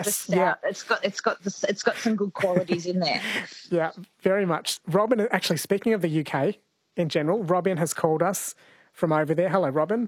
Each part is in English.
the stout. It's got some good qualities in there. Yeah, very much. Robin, actually, speaking of the UK in general, Robin has called us from over there. Hello, Robin.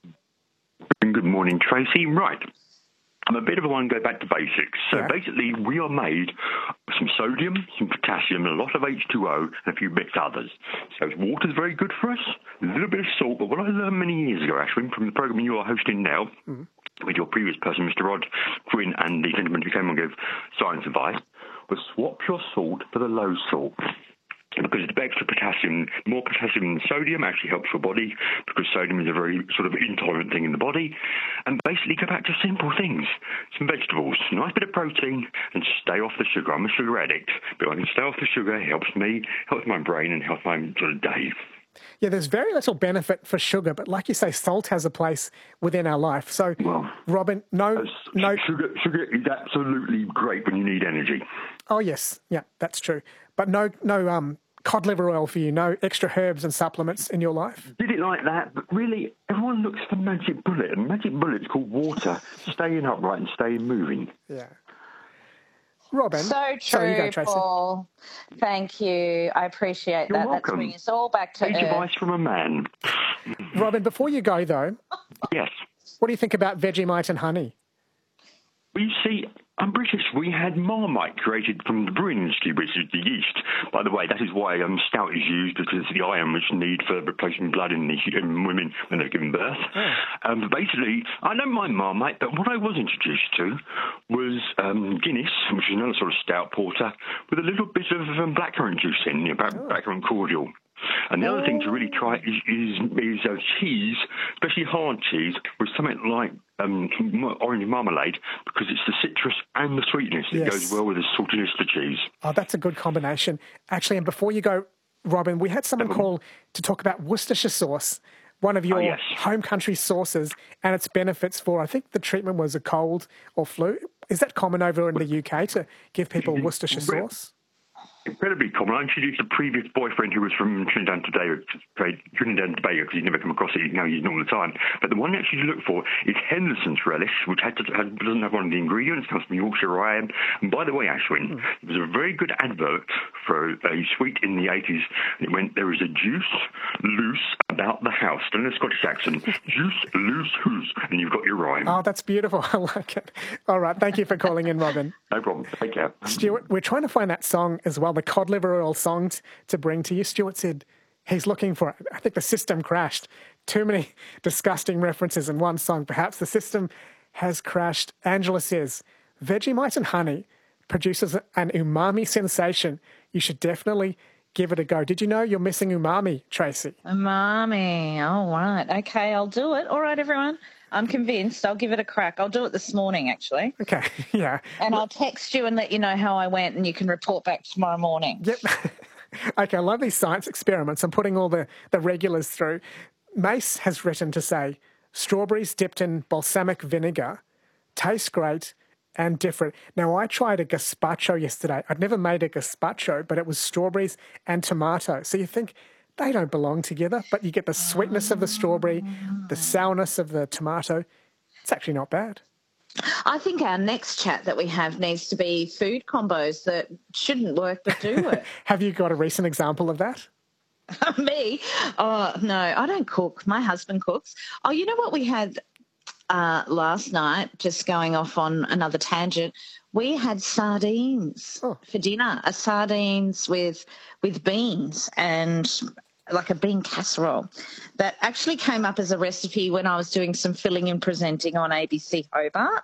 Good morning, Tracy. Right. I'm a bit of a one go back to basics. So basically, we are made of some sodium, some potassium, a lot of H2O, and a few bits others. So water's very good for us, a little bit of salt. But what I learned many years ago, Ashwin, from the program you are hosting now, with your previous person, Mr. Rod Quinn, and the gentleman who came on and gave science advice, was swap your salt for the low salt. Because the extra potassium, more potassium than sodium actually helps your body, because sodium is a very sort of intolerant thing in the body. And basically go back to simple things. Some vegetables, a nice bit of protein, and stay off the sugar. I'm a sugar addict, but I can stay off the sugar. It helps me, helps my brain, and helps my sort of day. Yeah, there's very little benefit for sugar, but like you say, salt has a place within our life. So, Robin, no... Sugar is absolutely great when you need energy. Oh, yes. Yeah, that's true. But no cod liver oil for you, no extra herbs and supplements in your life? Did it like that, but really, everyone looks for magic bullet, and magic bullet's called water, staying upright and staying moving. Yeah. Robin. So true, you go, Tracy. Paul. Thank you. I appreciate You're that. welcome. That's bringing us all back to Sage advice from a man. Robin, before you go, though, yes. What do you think about Vegemite and honey? Well, you see, I'm British. We had Marmite created from the brewing industry, which is the yeast. By the way, that is why stout is used, because it's the iron which you need for replacing blood in women when they're giving birth. But basically, I don't mind Marmite, but what I was introduced to was Guinness, which is another sort of stout porter, with a little bit of blackcurrant juice in, blackcurrant cordial. And the other thing to really try is cheese, especially hard cheese, with something like orange marmalade, because it's the citrus and the sweetness that goes well with the saltiness of the cheese. Oh, that's a good combination. Actually, and before you go, Robin, we had someone call to talk about Worcestershire sauce, one of your home country sauces, and its benefits for, I think the treatment was a cold or flu. Is that common over in the UK to give people Worcestershire sauce? Incredibly common. I introduced a previous boyfriend who was from Trinidad and Tobago, because he'd never come across it. Now he's all the time. But the one actually to look for is Henderson's relish, which doesn't have one of the ingredients. It comes from Yorkshire rye. And by the way, Ashwin, there was a very good advert for a sweet in the 80s. It went, there is a juice loose about the house. Don't know the Scottish accent. Juice loose who's, and you've got your rhyme. Oh, that's beautiful. I like it. All right. Thank you for calling in, Robin. No problem. Take care. Stuart, we're trying to find that song as well, the cod liver oil song to bring to you. Stuart said he's looking for it. I think the system crashed. Too many disgusting references in one song. Perhaps the system has crashed. Angela says, Vegemite and honey produces an umami sensation. You should definitely give it a go. Did you know you're missing umami, Tracy? Umami. All right. Okay, I'll do it. All right, everyone. I'm convinced. I'll give it a crack. I'll do it this morning, actually. Okay, yeah. And I'll text you and let you know how I went, and you can report back tomorrow morning. Yep. Okay, I love these science experiments. I'm putting all the regulars through. Mace has written to say, strawberries dipped in balsamic vinegar taste great and different. Now, I tried a gazpacho yesterday. I'd never made a gazpacho, but it was strawberries and tomato. So you think they don't belong together, but you get the sweetness of the strawberry, the sourness of the tomato. It's actually not bad. I think our next chat that we have needs to be food combos that shouldn't work but do work. Have you got a recent example of that? Me? Oh, no, I don't cook. My husband cooks. Oh, you know what we had last night, just going off on another tangent, we had sardines for dinner, sardines with beans and like a bean casserole. That actually came up as a recipe when I was doing some filling and presenting on ABC Hobart.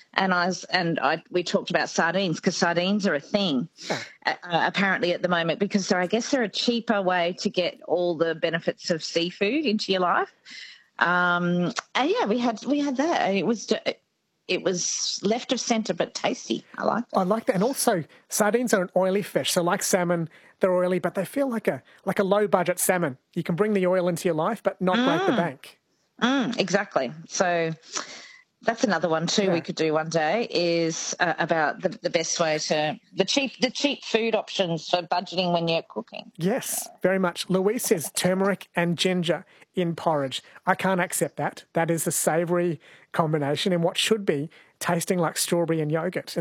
We talked about sardines because sardines are a thing apparently at the moment, because I guess they're a cheaper way to get all the benefits of seafood into your life. And yeah, we had that. It was left of centre but tasty. I like that. And also, sardines are an oily fish. So like salmon, they're oily, but they feel like a low budget salmon. You can bring the oil into your life, but not break the bank. Exactly. So that's another one too we could do one day, is about the best way to the cheap food options for budgeting when you're cooking. Yes, very much. Louise says turmeric and ginger in porridge. I can't accept that. That is a savoury combination in what should be tasting like strawberry and yogurt.